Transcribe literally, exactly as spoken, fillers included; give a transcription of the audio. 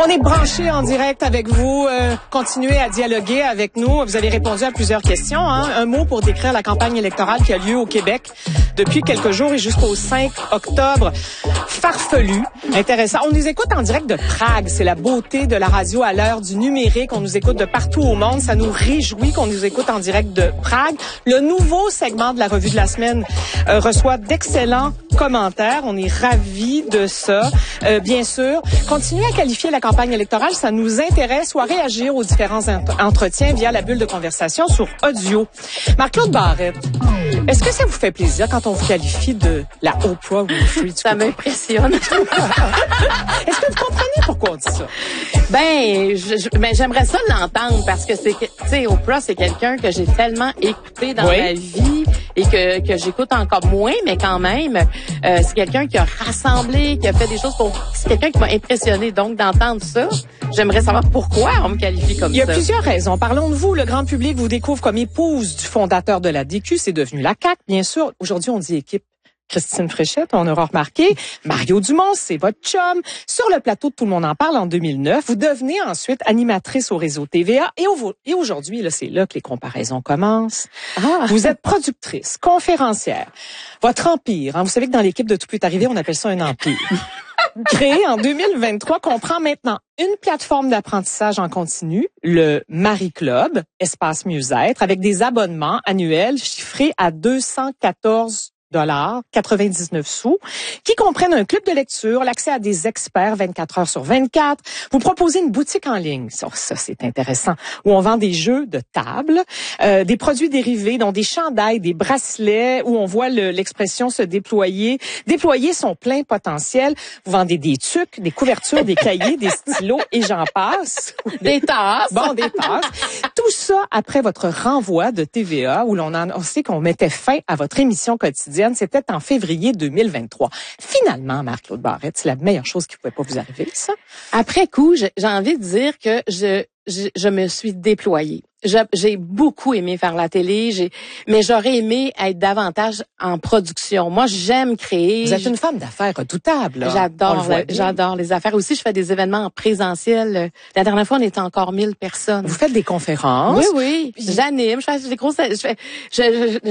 On est branchés en direct avec vous. Euh, continuez à dialoguer avec nous. Vous avez répondu à plusieurs questions. Hein. Un mot pour décrire la campagne électorale qui a lieu au Québec depuis quelques jours et jusqu'au cinq octobre. Farfelu, intéressant. On nous écoute en direct de Prague. C'est la beauté de la radio à l'heure du numérique. On nous écoute de partout au monde. Ça nous réjouit qu'on nous écoute en direct de Prague. Le nouveau segment de la revue de la semaine euh, reçoit d'excellents commentaires. On est ravis de ça. Euh, bien sûr, continuez à qualifier la campagne électorale. Ça nous intéresse ou à réagir aux différents ent- entretiens via la bulle de conversation sur audio. Marc-Claude Barrette, est-ce que ça vous fait plaisir quand on vous qualifie de la Oprah Winfrey? Ça m'impressionne. Est-ce que vous comprenez pourquoi on dit ça? Ben, je, je, ben j'aimerais ça l'entendre parce que c'est, tu sais, Oprah, c'est quelqu'un que j'ai tellement écouté dans oui. ma vie et que que j'écoute encore moins, mais quand même, euh, c'est quelqu'un qui a rassemblé, qui a fait des choses pour, c'est quelqu'un qui m'a impressionné. Donc d'entendre ça, j'aimerais savoir pourquoi on me qualifie comme ça. Il y a ça. plusieurs raisons. Parlons de vous. Le grand public vous découvre comme épouse du fondateur de la D Q. C'est devenu la C A Q, bien sûr. Aujourd'hui, on dit équipe. Christine Fréchette, on aura remarqué. Mario Dumont, c'est votre chum. Sur le plateau de Tout le monde en parle en deux mille neuf, vous devenez ensuite animatrice au réseau T V A. Et, au, et aujourd'hui, là, c'est là que les comparaisons commencent. Ah. Vous êtes productrice, conférencière. Votre empire, hein, vous savez que dans l'équipe de Tout peut arriver, on appelle ça un empire. Créé en deux mille vingt-trois, comprend maintenant une plateforme d'apprentissage en continu, le Marie Club, espace mieux-être, avec des abonnements annuels chiffrés à deux cent quatorze dollars quatre-vingt-dix-neuf sous, qui comprennent un club de lecture, l'accès à des experts vingt-quatre heures sur vingt-quatre. Vous proposez une boutique en ligne, ça, ça c'est intéressant, où on vend des jeux de table, euh, des produits dérivés, dont des chandails, des bracelets, où on voit le, l'expression se déployer, déployer son plein potentiel. Vous vendez des tucs, des couvertures, des cahiers, des stylos et j'en passe. Des tasses. Bon, des tasses. Tout ça après votre renvoi de T V A, où l'on en, on sait qu'on mettait fin à votre émission quotidienne. C'était en février deux mille vingt-trois. Finalement, Marc-Claude Barrette, c'est la meilleure chose qui pouvait pas vous arriver, ça? Après coup, j'ai, j'ai envie de dire que je, je, je me suis déployée. Je, j'ai beaucoup aimé faire la télé, j'ai, mais j'aurais aimé être davantage en production. Moi, j'aime créer. Vous êtes une femme d'affaires redoutable. Là. J'adore, la, j'adore les affaires. Aussi, je fais des événements en présentiel. La dernière fois, on était encore mille personnes. Vous faites des conférences. Oui, oui. J'anime, je fais des grosses, je fais, je, je,